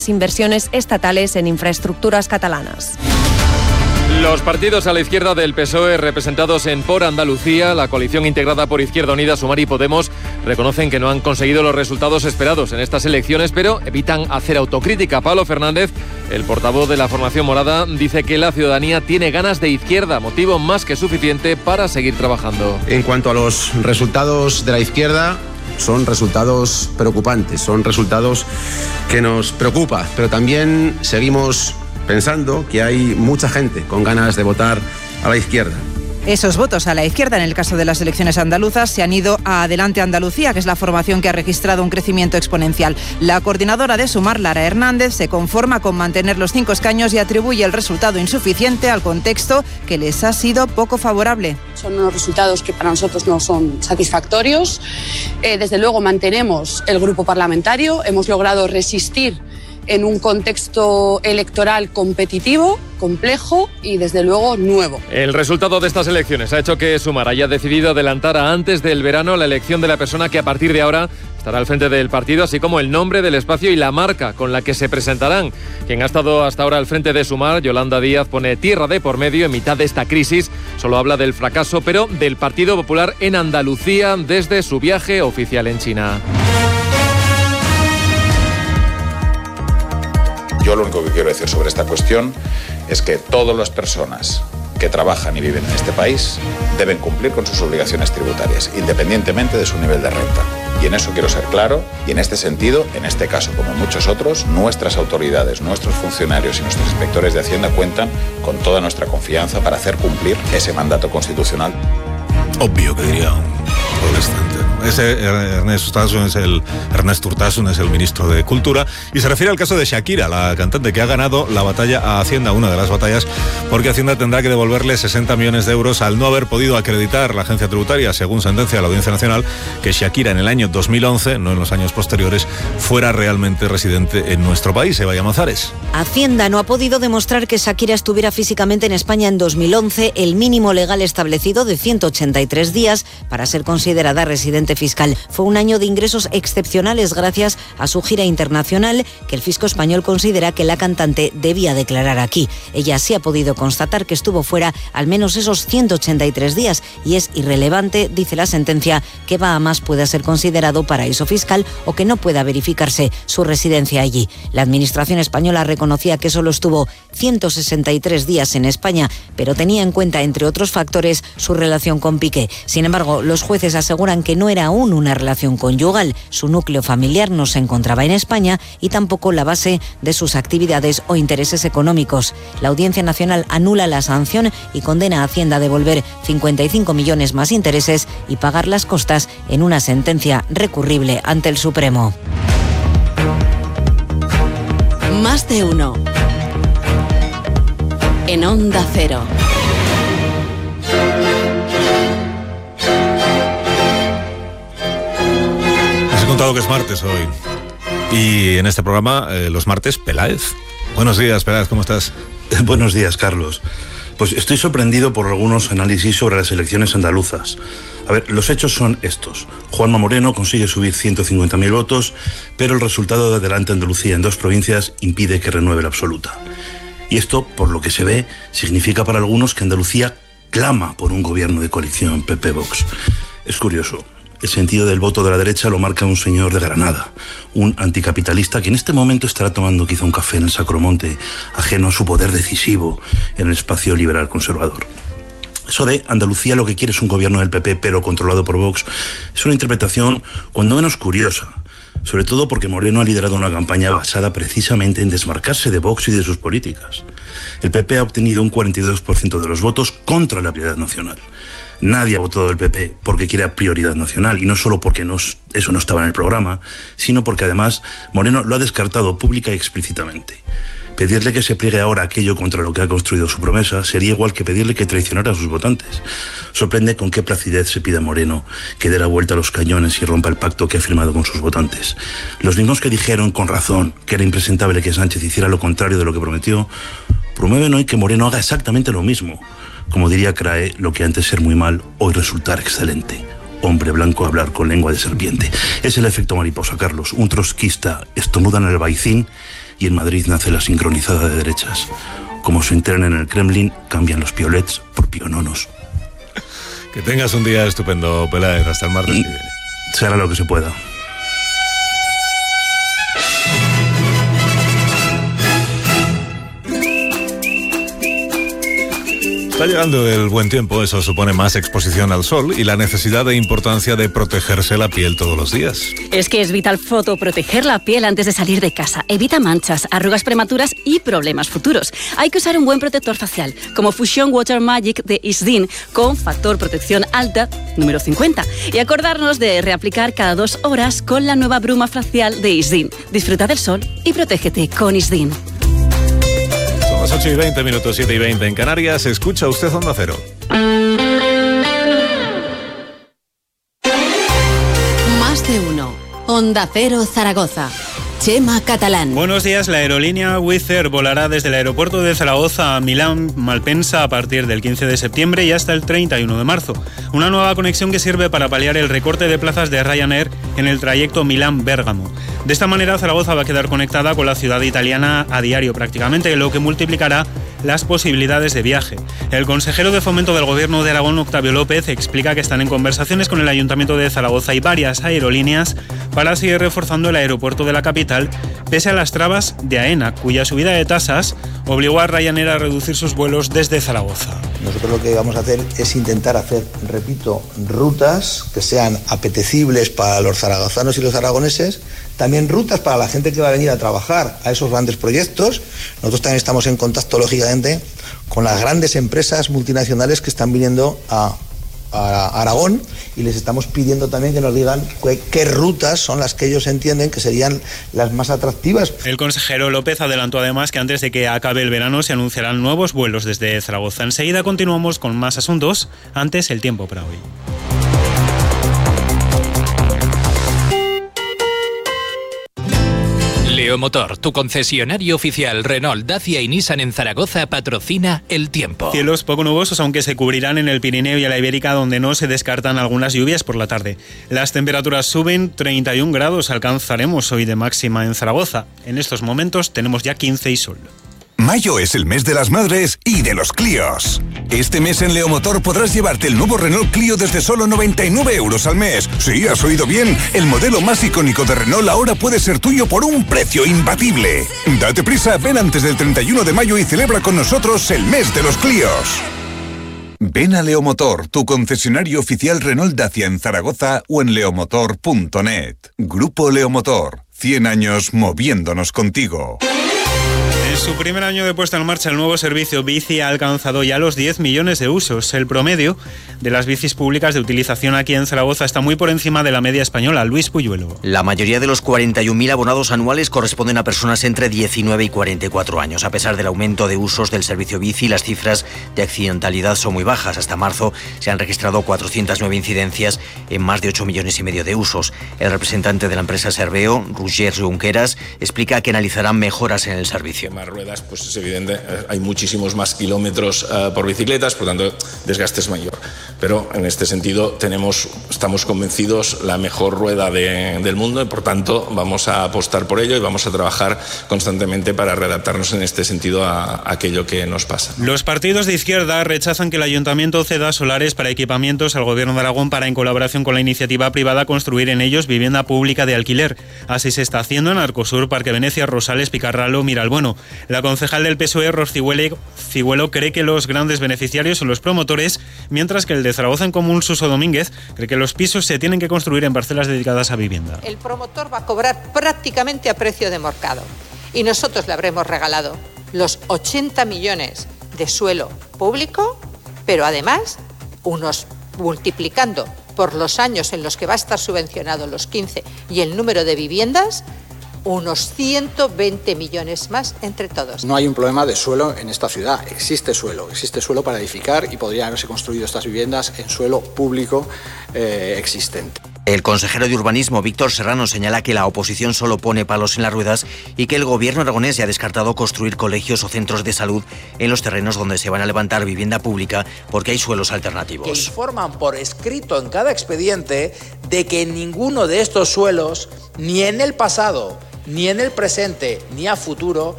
inversiones estatales en infraestructuras catalanas. Los partidos a la izquierda del PSOE representados en Por Andalucía, la coalición integrada por Izquierda Unida, Sumar y Podemos, reconocen que no han conseguido los resultados esperados en estas elecciones, pero evitan hacer autocrítica. Pablo Fernández, el portavoz de la formación morada, dice que la ciudadanía tiene ganas de izquierda, motivo más que suficiente para seguir trabajando. En cuanto a los resultados de la izquierda, son resultados preocupantes, son resultados que nos preocupa, pero también seguimos pensando que hay mucha gente con ganas de votar a la izquierda. Esos votos a la izquierda, en el caso de las elecciones andaluzas, se han ido a Adelante Andalucía, que es la formación que ha registrado un crecimiento exponencial. La coordinadora de Sumar, Lara Hernández, se conforma con mantener los 5 escaños y atribuye el resultado insuficiente al contexto que les ha sido poco favorable. Son unos resultados que para nosotros no son satisfactorios. Desde luego mantenemos el grupo parlamentario, hemos logrado resistir en un contexto electoral competitivo, complejo y desde luego nuevo. El resultado de estas elecciones ha hecho que Sumar haya decidido adelantar a antes del verano la elección de la persona que a partir de ahora estará al frente del partido, así como el nombre del espacio y la marca con la que se presentarán. Quien ha estado hasta ahora al frente de Sumar, Yolanda Díaz, pone tierra de por medio en mitad de esta crisis. Solo habla del fracaso, pero del Partido Popular en Andalucía desde su viaje oficial en China. Yo lo único que quiero decir sobre esta cuestión es que todas las personas que trabajan y viven en este país deben cumplir con sus obligaciones tributarias, independientemente de su nivel de renta. Y en eso quiero ser claro, y en este sentido, en este caso como en muchos otros, nuestras autoridades, nuestros funcionarios y nuestros inspectores de Hacienda cuentan con toda nuestra confianza para hacer cumplir ese mandato constitucional. Obvio, que diría un protestante. Ese Ernest Urtasun es el ministro de Cultura y se refiere al caso de Shakira, la cantante que ha ganado la batalla a Hacienda, una de las batallas, porque Hacienda tendrá que devolverle 60 millones de euros al no haber podido acreditar la agencia tributaria, según sentencia de la Audiencia Nacional, que Shakira en el año 2011, no en los años posteriores, fuera realmente residente en nuestro país. Eva Llamazares. Hacienda no ha podido demostrar que Shakira estuviera físicamente en España en 2011, el mínimo legal establecido de 183 días para ser considerada residente fiscal. Fue un año de ingresos excepcionales gracias a su gira internacional que el fisco español considera que la cantante debía declarar aquí. Ella sí ha podido constatar que estuvo fuera al menos esos 183 días y es irrelevante, dice la sentencia, que Bahamas pueda ser considerado paraíso fiscal o que no pueda verificarse su residencia allí. La administración española reconocía que solo estuvo 163 días en España, pero tenía en cuenta, entre otros factores, su relación con Piqué. Sin embargo, los jueces aseguran que no era aún una relación conyugal. Su núcleo familiar no se encontraba en España y tampoco la base de sus actividades o intereses económicos. La Audiencia Nacional anula la sanción y condena a Hacienda a devolver 55 millones más intereses y pagar las costas en una sentencia recurrible ante el Supremo. Más de uno. En Onda Cero. Les he contado que es martes hoy. Y en este programa, los martes, Peláez. Buenos días, Peláez, ¿cómo estás? Buenos días, Carlos. Pues estoy sorprendido por algunos análisis sobre las elecciones andaluzas. A ver, los hechos son estos. Juanma Moreno consigue subir 150.000 votos, pero el resultado de Adelante Andalucía en 2 provincias impide que renueve la absoluta. Y esto, por lo que se ve, significa para algunos que Andalucía clama por un gobierno de coalición PP-Vox. Es curioso. El sentido del voto de la derecha lo marca un señor de Granada, un anticapitalista que en este momento estará tomando quizá un café en el Sacromonte, ajeno a su poder decisivo en el espacio liberal conservador. Eso de Andalucía lo que quiere es un gobierno del PP pero controlado por Vox es una interpretación cuando menos curiosa, sobre todo porque Moreno ha liderado una campaña basada precisamente en desmarcarse de Vox y de sus políticas. El PP ha obtenido un 42% de los votos contra la prioridad nacional. Nadie ha votado del PP porque quiera prioridad nacional, y no solo porque eso no estaba en el programa, sino porque además Moreno lo ha descartado pública y explícitamente. Pedirle que se pliegue ahora aquello contra lo que ha construido su promesa sería igual que pedirle que traicionara a sus votantes. Sorprende con qué placidez se pide a Moreno que dé la vuelta a los cañones y rompa el pacto que ha firmado con sus votantes. Los mismos que dijeron con razón que era impresentable que Sánchez hiciera lo contrario de lo que prometió, promueven hoy que Moreno haga exactamente lo mismo. Como diría Crae, lo que antes ser muy mal, hoy resultar excelente. Hombre blanco hablar con lengua de serpiente. Es el efecto mariposa, Carlos. Un trotskista estornuda en el Baicín y en Madrid nace la sincronizada de derechas. Como se enteran en el Kremlin, cambian los piolets por piononos. Que tengas un día estupendo, Peláez. Hasta el martes que viene. Se hará lo que se pueda. Está llegando el buen tiempo, eso supone más exposición al sol y la necesidad e importancia de protegerse la piel todos los días. Es que es vital proteger la piel antes de salir de casa. Evita manchas, arrugas prematuras y problemas futuros. Hay que usar un buen protector facial, como Fusion Water Magic de Isdin, con factor protección alta número 50. Y acordarnos de reaplicar cada 2 horas con la nueva bruma facial de Isdin. Disfruta del sol y protégete con Isdin. Las 8:20, 7:20 en Canarias. Escucha usted Onda Cero. Más de uno. Onda Cero Zaragoza. Chema Catalán. Buenos días. La aerolínea Wizz Air volará desde el aeropuerto de Zaragoza a Milán Malpensa a partir del 15 de septiembre y hasta el 31 de marzo. Una nueva conexión que sirve para paliar el recorte de plazas de Ryanair en el trayecto Milán-Bérgamo. De esta manera, Zaragoza va a quedar conectada con la ciudad italiana a diario prácticamente, lo que multiplicará las posibilidades de viaje. El consejero de Fomento del Gobierno de Aragón, Octavio López, explica que están en conversaciones con el Ayuntamiento de Zaragoza y varias aerolíneas para seguir reforzando el aeropuerto de la capital, pese a las trabas de AENA, cuya subida de tasas obligó a Ryanair a reducir sus vuelos desde Zaragoza. Nosotros lo que vamos a hacer es intentar hacer, repito, rutas que sean apetecibles para los zaragozanos y los aragoneses, también rutas para la gente que va a venir a trabajar a esos grandes proyectos. Nosotros también estamos en contacto, lógicamente, con las grandes empresas multinacionales que están viniendo a Aragón y les estamos pidiendo también que nos digan qué rutas son las que ellos entienden que serían las más atractivas. El consejero López adelantó además que antes de que acabe el verano se anunciarán nuevos vuelos desde Zaragoza. Enseguida continuamos con más asuntos, antes el tiempo para hoy. Leomotor, tu concesionario oficial Renault, Dacia y Nissan en Zaragoza, patrocina el tiempo. Cielos poco nubosos, aunque se cubrirán en el Pirineo y a la Ibérica, donde no se descartan algunas lluvias por la tarde. Las temperaturas suben, 31 grados alcanzaremos hoy de máxima en Zaragoza. En estos momentos tenemos ya 15 y sol. Mayo es el mes de las madres y de los Clios. Este mes en Leomotor podrás llevarte el nuevo Renault Clio desde solo 99 euros al mes. Sí, has oído bien. El modelo más icónico de Renault ahora puede ser tuyo por un precio imbatible. Date prisa, ven antes del 31 de mayo y celebra con nosotros el mes de los Clios. Ven a Leomotor, tu concesionario oficial Renault Dacia en Zaragoza o en leomotor.net. Grupo Leomotor, 100 años moviéndonos contigo. En su primer año de puesta en marcha, el nuevo servicio bici ha alcanzado ya los 10 millones de usos. El promedio de las bicis públicas de utilización aquí en Zaragoza está muy por encima de la media española. Luis Puyuelo. La mayoría de los 41.000 abonados anuales corresponden a personas entre 19 y 44 años. A pesar del aumento de usos del servicio bici, las cifras de accidentalidad son muy bajas. Hasta marzo se han registrado 409 incidencias en más de 8 millones y medio de usos. El representante de la empresa Serveo, Roger Junqueras, explica que analizarán mejoras en el servicio. Ruedas, pues es evidente, hay muchísimos más kilómetros por bicicletas, por tanto, desgaste es mayor. Pero en este sentido estamos convencidos la mejor rueda del mundo y por tanto vamos a apostar por ello y vamos a trabajar constantemente para readaptarnos en este sentido a aquello que nos pasa. Los partidos de izquierda rechazan que el Ayuntamiento ceda solares para equipamientos al Gobierno de Aragón para, en colaboración con la iniciativa privada, construir en ellos vivienda pública de alquiler. Así se está haciendo en Arcosur, Parque Venecia, Rosales, Picarralo, Miralbueno. La concejal del PSOE, Ros Cigüelo, cree que los grandes beneficiarios son los promotores, mientras que el de Zaragoza en Común, Suso Domínguez, cree que los pisos se tienen que construir en parcelas dedicadas a vivienda. El promotor va a cobrar prácticamente a precio de mercado y nosotros le habremos regalado los 80 millones de suelo público, pero además multiplicando por los años en los que va a estar subvencionado los 15 y el número de viviendas, unos 120 millones más entre todos. No hay un problema de suelo en esta ciudad, existe suelo para edificar y podrían haberse construido estas viviendas en suelo público existente. El consejero de Urbanismo, Víctor Serrano, señala que la oposición solo pone palos en las ruedas y que el gobierno aragonés ya ha descartado construir colegios o centros de salud en los terrenos donde se van a levantar vivienda pública porque hay suelos alternativos. Que informan por escrito en cada expediente de que ninguno de estos suelos, ni en el pasado ni en el presente ni a futuro